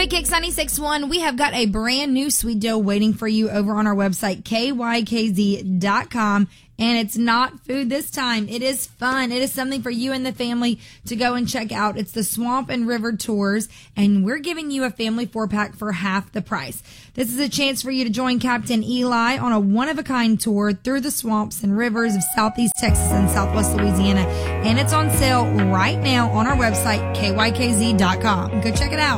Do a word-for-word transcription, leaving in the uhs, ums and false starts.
Hey, Kicks ninety-six point one, we have got a brand new sweet deal waiting for you over on our website, K Y K Z dot com. And it's not food this time. It is fun. It is something for you and the family to go and check out. It's the Swamp and River Tours, and we're giving you a family four-pack for half the price. This is a chance for you to join Captain Eli on a one-of-a-kind tour through the swamps and rivers of Southeast Texas and Southwest Louisiana. And it's on sale right now on our website, K Y K Z dot com. Go check it out.